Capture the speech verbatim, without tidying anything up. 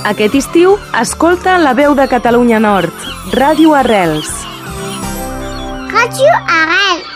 Aquest estiu, escolta La Veu de Catalunya Nord, Ràdio Arrels. Ràdio Arrels.